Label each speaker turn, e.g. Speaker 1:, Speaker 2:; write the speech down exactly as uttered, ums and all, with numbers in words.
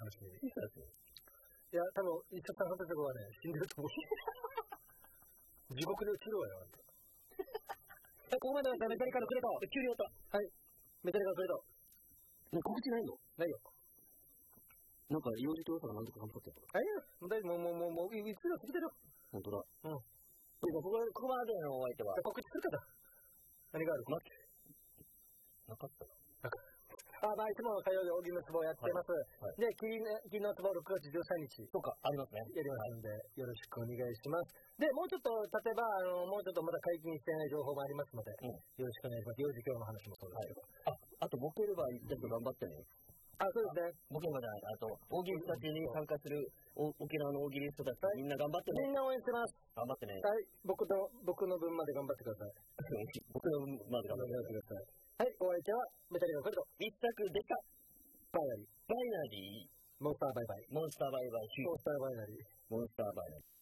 Speaker 1: しみに。いや、多分、一応参加した子はね、死んでると思う。地獄で切ろうよ、あんた。ここまではメタリカのクレド。急に終わった。はい。メタリカのクレド。告知ないの？ないよ。なんか、用事調査がなんとか頑張ってた。あ、いや、もう大丈夫、もう、もう、もう、いつでも来てるよ。ほんとだ。うん。ここ、ここまでのお相手は。告知するかな。何がある？待って。なかったな。なかった。あ、まあ、いつも火曜日、大喜利のツボをやってます。はいはい、で、金のツボろくがつじゅうさんにち。とか、ありますね。やりますんで、はい、よろしくお願いします。で、もうちょっと、例えば、あの、もうちょっとまだ解禁してない情報もありますので、うん、よろしくお願いします。幼児教の話もそうですけど。はい、あ、あと、ボケれば、ちょっと頑張ってね。あ、そうですね。ボケればじゃない。あと、大喜利たちに参加する沖縄の大喜利人たち、みんな頑張ってね。みんな応援してます。頑張ってね。はい。僕の、僕の分まで頑張ってください。僕の分まで頑張ってください。はい、お相手は、メタリカのクレド。一作でした。バイナリー。バイナリー。モンスターバイバイ。モンスターバイバイ。モンスターバイナリー。モンスターバイナリー。